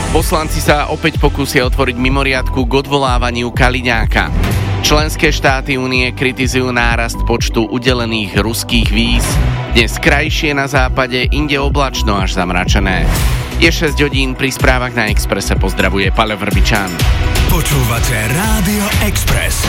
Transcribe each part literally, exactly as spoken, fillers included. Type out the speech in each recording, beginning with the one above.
Poslanci sa opäť pokúsia otvoriť mimoriadku k odvolávaniu Kaliňáka. Členské štáty únie kritizujú nárast počtu udelených ruských víz. Dnes krajšie na západe, inde oblačno až zamračené. Je šesť hodín, pri správach na Expresse pozdravuje Paľo Vrbičan. Počúvate Rádio Express.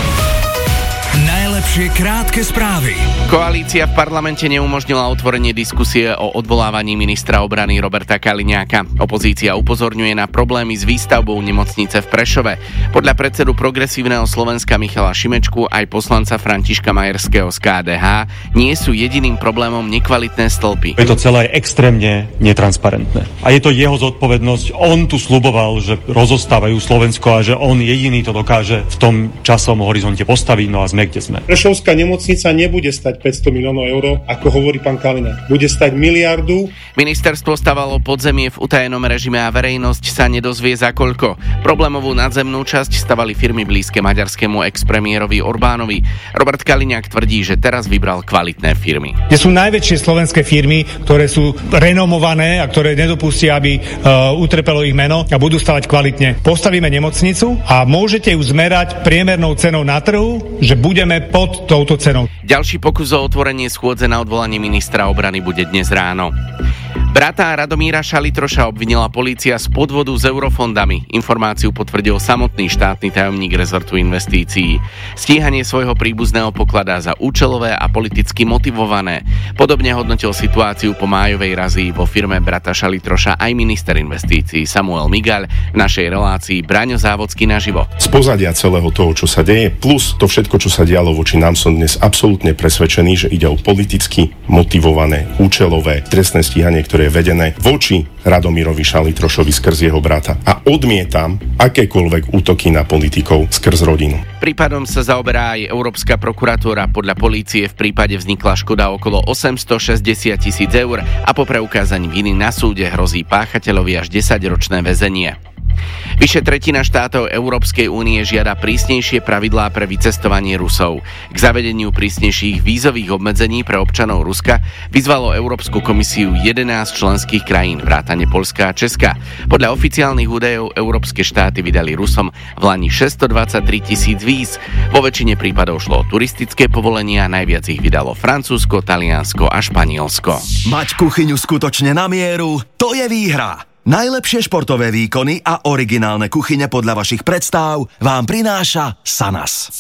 Najlepšie krátke správy. Koalícia v parlamente neumožnila otvorenie diskusie o odvolávaní ministra obrany Roberta Kaliňáka. Opozícia upozorňuje na problémy s výstavbou nemocnice v Prešove. Podľa predsedu Progresívneho Slovenska Michala Šimečku aj poslanca Františka Majerského z ká dé há nie sú jediným problémom nekvalitné stĺpy. Je to celé extrémne netransparentné. A je to jeho zodpovednosť. On tu sľuboval, že rozostávajú Slovensko a že on jediný to dokáže v tom časovom horizonte postaviť. No a sme, kde sme. Prešovská nemocnica nebude stať päťsto miliónov eur, ako hovorí pán Kaliňák. Bude stať miliardu. Ministerstvo stavalo podzemie v utajenom režime a verejnosť sa nedozvie za koľko. Problémovú nadzemnú časť stavali firmy blízke maďarskému expremiérovi Orbánovi. Robert Kaliňák tvrdí, že teraz vybral kvalitné firmy. Kde sú najväčšie slovenské firmy, ktoré sú renomované a ktoré nedopustia, aby uh, utrpelo ich meno a budú stavať kvalitne. Postavíme nemocnicu a môžete ju zmerať priemernou cenou na trhu, že budeme pod touto cenou. Ďalší pokus o otvorenie schôdze na odvolanie ministra obrany bude dnes ráno. Brata Radomíra Šalitroša obvinila polícia z podvodu s eurofondami. Informáciu potvrdil samotný štátny tajomník rezortu investícií. Stíhanie svojho príbuzného pokladá za účelové a politicky motivované. Podobne hodnotil situáciu po májovej razii vo firme brata Šalitroša aj minister investícií Samuel Migaľ v našej relácii Braňo Závodský naživo. Z pozadia celého toho, čo sa deje, plus to všetko, čo sa dialo voči nám, som dnes absolútne presvedčený, že ide o politicky motivované, účelové trestné stíhanie, ktoré je vedené voči Radomírovi Šalitrošovi skrz jeho brata. A odmietam akékoľvek útoky na politikov skrz rodinu. Prípadom sa zaoberá aj Európska prokuratúra. Podľa polície v prípade vznikla škoda okolo osemstošesťdesiat tisíc eur a po preukázaní viny na súde hrozí páchateľovi až desaťročné väzenie. Vyše tretina štátov Európskej únie žiada prísnejšie pravidlá pre vycestovanie Rusov. K zavedeniu prísnejších vízových obmedzení pre občanov Ruska vyzvalo Európsku komisiu jedenásť členských krajín vrátane Poľska a Česka. Podľa oficiálnych údajov európske štáty vydali Rusom v lani šesťstodvadsaťtri tisíc víz. Vo väčšine prípadov šlo o turistické povolenia, najviac ich vydalo Francúzsko, Taliansko a Španielsko. Mať kuchyňu skutočne na mieru, to je výhra. Najlepšie športové výkony a originálne kuchyne podľa vašich predstáv vám prináša Sanas.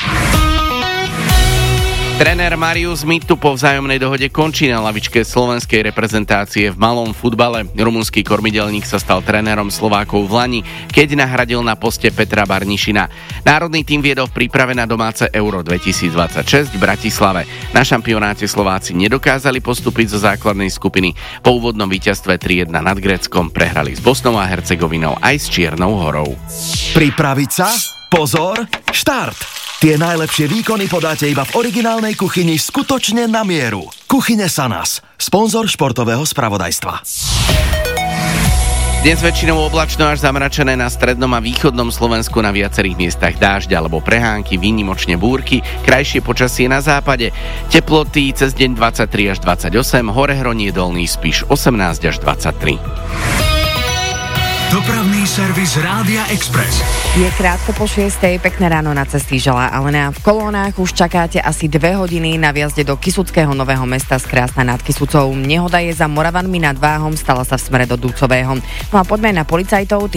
Tréner Marius Mitu po vzájomnej dohode končí na lavičke slovenskej reprezentácie v malom futbale. Rumunský kormidelník sa stal trénerom Slovákov v lani, keď nahradil na poste Petra Barnišina. Národný tím viedol v príprave na domáce Euro dvetisícdvadsaťšesť v Bratislave. Na šampionáte Slováci nedokázali postúpiť zo základnej skupiny. Po úvodnom víťazstve tri jedna nad Gréckom prehrali s Bosnou a Hercegovinou aj s Čiernou Horou. Pripraviť sa? Pozor, štart! Tie najlepšie výkony podáte iba v originálnej kuchyni skutočne na mieru. Kuchyne Sanas, sponzor športového spravodajstva. Dnes väčšinou oblačno až zamračené, na strednom a východnom Slovensku, na viacerých miestach dážď alebo prehánky, výnimočne búrky, krajšie počasie na západe. Teploty cez deň dvadsaťtri až dvadsaťosem, Horehronie, Dolný Spiš osemnásť až dvadsaťtri. Dopravný servis Rádia Express. Je krátko po šiestej, pekné ráno, na cesty želá Alena. V kolónach už čakáte asi dve hodiny na vjazde do Kysuckého Nového Mesta z Krásna nad Kysucou. Nehoda je za Moravanmi nad Váhom, stala sa v smere do Dúcového. No a poďme na policajtov.